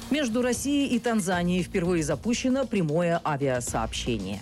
Между Россией и Танзанией впервые запущено прямое авиасообщение.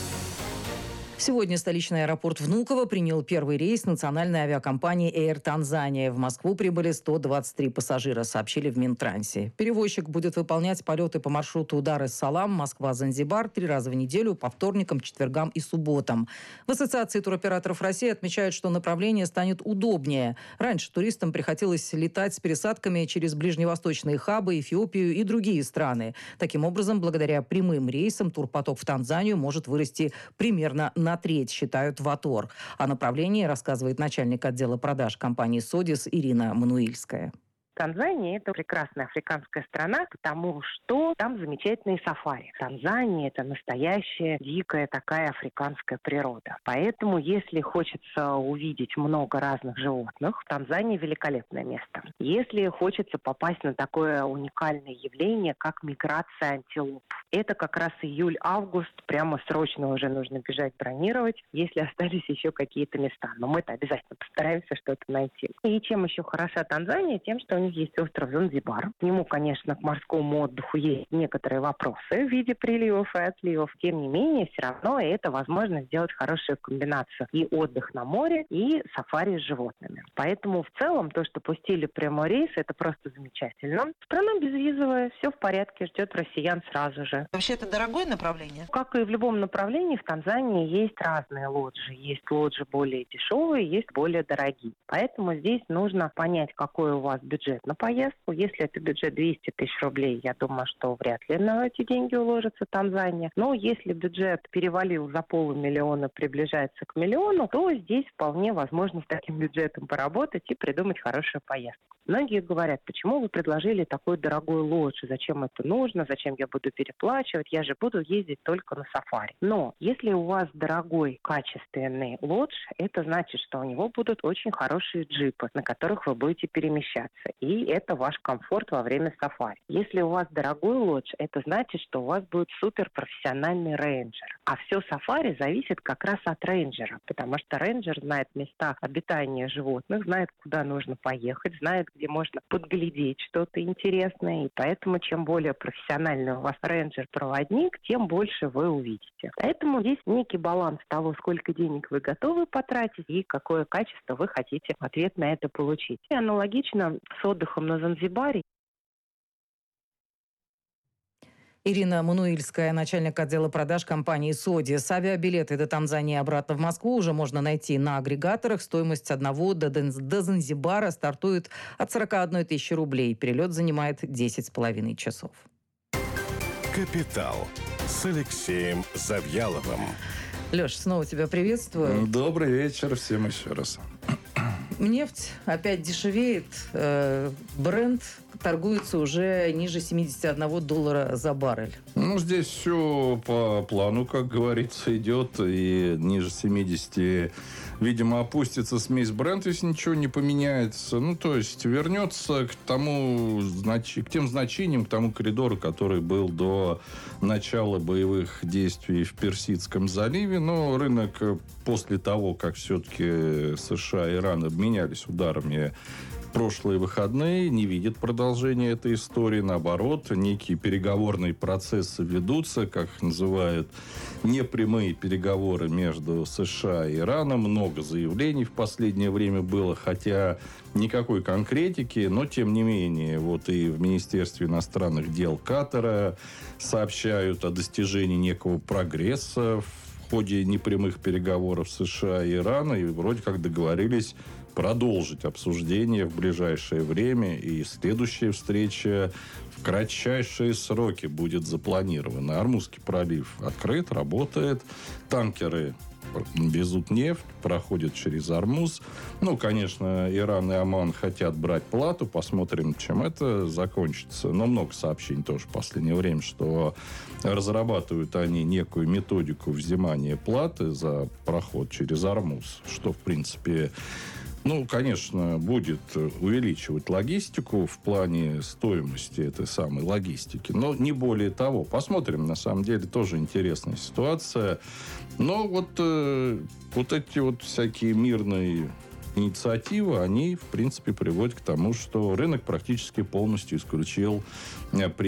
Сегодня столичный аэропорт Внуково принял первый рейс национальной авиакомпании Air Tanzania. В Москву прибыли 123 пассажира, сообщили в Минтрансе. Перевозчик будет выполнять полеты по маршруту Дар-эс-Салам, Москва-Занзибар 3 раза в неделю по вторникам, четвергам и субботам. В Ассоциации туроператоров России отмечают, что направление станет удобнее. Раньше туристам приходилось летать с пересадками через ближневосточные хабы, Эфиопию и другие страны. Таким образом, благодаря прямым рейсам турпоток в Танзанию может вырасти примерно на треть, считают в АТОР. О направлении рассказывает начальник отдела продаж компании «Содис» Ирина Мануильская. Танзания – это прекрасная африканская страна, потому что там замечательные сафари. Танзания – это настоящая дикая такая африканская природа. Поэтому, если хочется увидеть много разных животных, Танзания – великолепное место. Если хочется попасть на такое уникальное явление, как миграция антилоп, это как раз июль-август, прямо срочно уже нужно бежать бронировать, если остались еще какие-то места. Но мы-то обязательно постараемся что-то найти. И чем еще хороша Танзания? Тем, что у них есть остров Занзибар. К нему, конечно, к морскому отдыху есть некоторые вопросы в виде приливов и отливов. Тем не менее, все равно это возможно сделать хорошую комбинацию и отдых на море, и сафари с животными. Поэтому в целом то, что пустили прямой рейс, это просто замечательно. Страна безвизовая, все в порядке, ждет россиян сразу же. Вообще это дорогое направление? Как и в любом направлении, в Танзании есть разные лоджии. Есть лоджии более дешевые, есть более дорогие. Поэтому здесь нужно понять, какой у вас бюджет на поездку. Если это бюджет 200 тысяч рублей, я думаю, что вряд ли на эти деньги уложится Танзания. Но если бюджет перевалил за 500 000, приближается к 1 000 000, то здесь вполне возможно с таким бюджетом поработать и придумать хорошую поездку. Многие говорят, почему вы предложили такой дорогой лодж, зачем это нужно, зачем я буду переплачивать, я же буду ездить только на сафари. Но если у вас дорогой, качественный лодж, это значит, что у него будут очень хорошие джипы, на которых вы будете перемещаться. И это ваш комфорт во время сафари. Если у вас дорогой лодж, это значит, что у вас будет суперпрофессиональный рейнджер. А все сафари зависит как раз от рейнджера, потому что рейнджер знает места обитания животных, знает, куда нужно поехать, знает, где можно подглядеть что-то интересное. И поэтому, чем более профессиональный у вас рейнджер-проводник, тем больше вы увидите. Поэтому здесь некий баланс того, сколько денег вы готовы потратить и какое качество вы хотите в ответ на это получить. И аналогично с отдыхом на Занзибаре. Ирина Мануильская, начальник отдела продаж компании «Содис». Авиабилеты до Танзании и обратно в Москву уже можно найти на агрегаторах. Стоимость одного до Занзибара стартует от 41 тысячи рублей. Перелет занимает 10,5 часов. «Капитал» с Алексеем Завьяловым. Леш, снова тебя приветствую. Добрый вечер всем еще раз. Нефть опять дешевеет. Брент торгуется уже ниже $71 за баррель. Здесь все по плану, как говорится, идет. И ниже 70, видимо, опустится смесь Брент, если ничего не поменяется. То есть вернется к тем значениям, к тому коридору, который был до начала боевых действий в Персидском заливе. Но рынок после того, как все-таки США и Иран обменялись ударами прошлые выходные, не видит продолжения этой истории. Наоборот, некие переговорные процессы ведутся, как их называют, непрямые переговоры между США и Ираном. Много заявлений в последнее время было, хотя никакой конкретики, но тем не менее, и в Министерстве иностранных дел Катара сообщают о достижении некого прогресса в ходе непрямых переговоров США и Ирана, и вроде как договорились продолжить обсуждение в ближайшее время, и следующая встреча в кратчайшие сроки будет запланирована. Ормузский пролив открыт, работает, танкеры везут нефть, проходят через Ормуз. Конечно, Иран и Оман хотят брать плату. Посмотрим, чем это закончится. Но много сообщений тоже в последнее время, что разрабатывают они некую методику взимания платы за проход через Ормуз, что, в принципе, конечно, будет увеличивать логистику в плане стоимости этой самой логистики. Но не более того. Посмотрим. На самом деле, тоже интересная ситуация. Но эти всякие мирные инициативы, они, в принципе, приводят к тому, что рынок практически полностью исключил